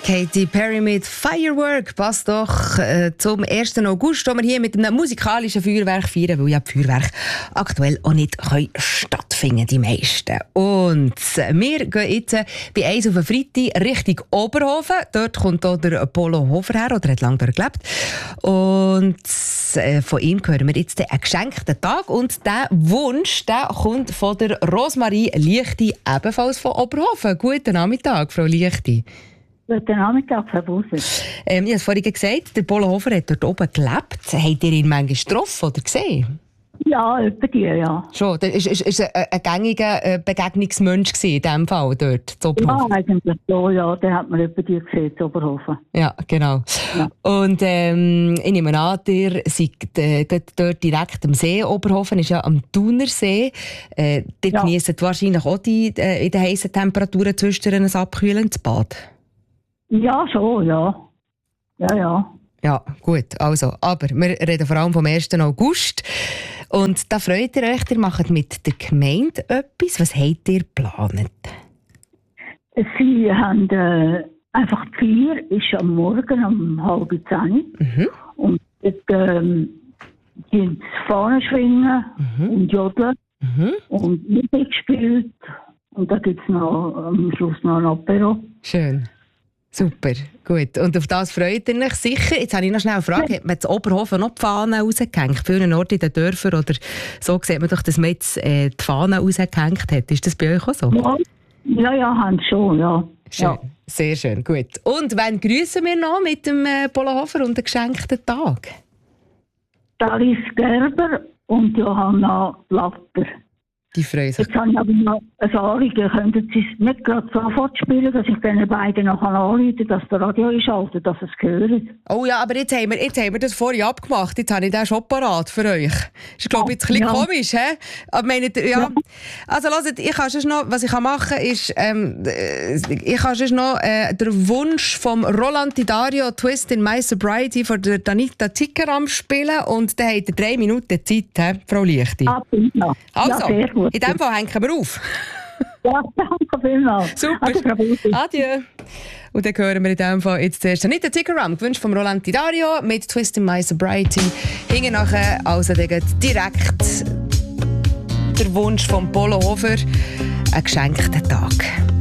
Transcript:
Katy Perry mit Firework passt doch zum 1. August, wo wir hier mit einem musikalischen Feuerwerk feiern, weil ja die Feuerwerke aktuell auch nicht stattfinden, die meisten. Und wir gehen jetzt bei 1 auf den Freitag Richtung Oberhofen. Dort kommt auch der Polo Hofer her, oder hat lange dort gelebt. Und von ihm hören wir jetzt einen geschenkten Tag. Und der Wunsch, der kommt von der Rosmarie Liechti, ebenfalls von Oberhofen. Guten Nachmittag, Frau Liechti. Guten Nachmittag, Frau Buser. Ich habe es vorhin gesagt, der Polo Hofer hat dort oben gelebt. Habt ihr ihn manchmal getroffen oder gesehen? Ja, etwa die, ja. Schon, das war ein gängiger Begegnungsmensch in diesem Fall dort, zu Oberhofen? Ja, eigentlich so, ja. Den hat man etwa die gesehen, zu Oberhofen. Ja, genau. Ja. Und ich nehme an, ihr seid dort direkt am See. Oberhofen ist ja am Thunersee. Ihr genießt wahrscheinlich auch in den heissen Temperaturen zwischendurch ein abkühlendes Bad. Ja, schon, ja. Ja. Ja, gut, also. Aber wir reden vor allem vom 1. August. Und da freut ihr euch, ihr macht mit der Gemeinde etwas. Was habt ihr geplant? Sie haben einfach die Feier, ist am Morgen um 9:30. Mhm. Und dort gehen sie Fahnen schwingen und jodeln und Musik gespielt. Und da gibt es am Schluss noch ein Apero. Schön. Super, gut. Und auf das freut ihr euch sicher. Jetzt habe ich noch schnell eine Frage. Hat man in Oberhofen noch die Fahnen rausgehängt? Vielen Orten in den Dörfern oder so sieht man doch, dass man jetzt die Fahnen rausgehängt hat. Ist das bei euch auch so? Ja, haben sie schon, ja. Schön. Ja. Sehr schön, gut. Und wann grüßen wir noch mit dem Polo Hofer und dem geschenkten Tag? Alice Gerber und Johanna Blatter. Die freuen sich. Jetzt habe ich aber noch ein Anliegen. Könnten Sie es nicht gerade sofort spielen, dass ich den beiden noch anrufen kann, dass der Radio einschaltet, dass sie es hören? Oh ja, aber jetzt haben wir das vorhin abgemacht. Jetzt habe ich den schon parat für euch. Ist, glaube ich, jetzt ein bisschen komisch, hä? Aber meint ihr, ja. Also, hört, ich kann sonst noch, was ich machen kann, ist, ich kann sonst noch den Wunsch vom Roland Didario «Twist in My Sobriety» von der Danita Zickeram spielen. Und dann habt ihr 3 Minuten Zeit, he, Frau Liechti. Ja. Also, ja, sehr gut. In dem Fall hängen wir auf. Ja, danke vielmals. Super. Adieu. Und dann hören wir in dem Fall jetzt zuerst Danita Zickeram, gewünscht von Roland Didario mit «Twist in My Sobriety». Hinten nachher also direkt der Wunsch von Polo Hofer, einen geschenkten Tag.